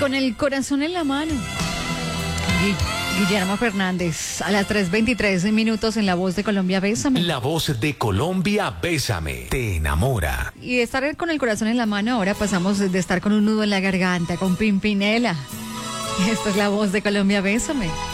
con el corazón en la mano. Guillermo Fernández, a las 3:23 minutos en La Voz de Colombia, Bésame. La Voz de Colombia, Bésame, te enamora. Y de estar con el corazón en la mano, ahora pasamos de estar con un nudo en la garganta, con Pimpinela. Esta es La Voz de Colombia, Bésame.